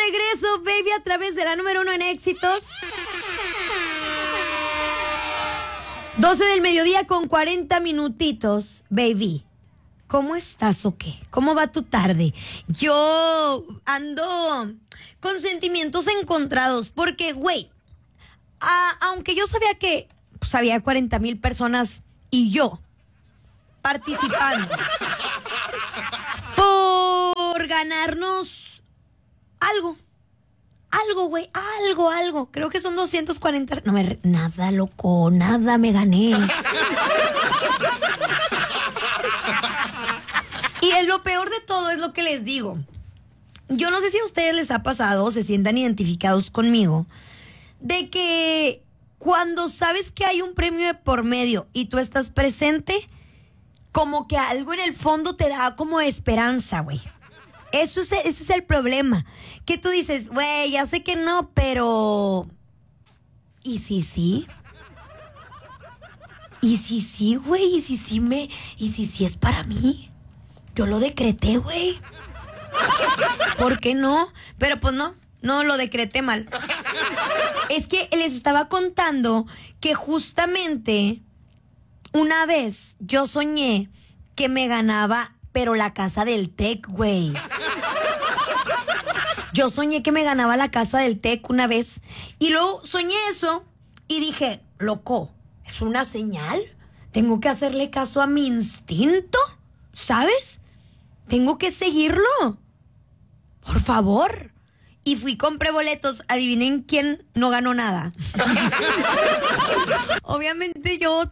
regreso, baby, a través de la número 1 en éxitos. 12 del mediodía con 40 minutitos, baby. ¿Cómo estás o qué? ¿Cómo va tu tarde? Yo ando con sentimientos encontrados porque, güey, aunque yo sabía que pues, había 40,000 personas y yo participando por ganarnos algo, güey, algo. Creo que son 240. No, nada, loco, nada me gané. Y lo peor de todo es lo que les digo. Yo no sé si a ustedes les ha pasado o se sientan identificados conmigo, de que cuando sabes que hay un premio de por medio y tú estás presente, como que algo en el fondo te da como esperanza, güey. Ese es el problema. Que tú dices, güey, ya sé que no, pero... ¿Y si sí? ¿Y si sí, güey? ¿Y si sí es para mí? Yo lo decreté, güey. ¿Por qué no? Pero pues no lo decreté mal. Es que les estaba contando que justamente una vez yo soñé que me ganaba, pero la casa del TEC, güey. Yo soñé que me ganaba la casa del TEC una vez. Y luego soñé eso y dije, loco, ¿es una señal? Tengo que hacerle caso a mi instinto, ¿sabes? Tengo que seguirlo. Por favor. Y fui, compré boletos. Adivinen quién no ganó nada. Obviamente yo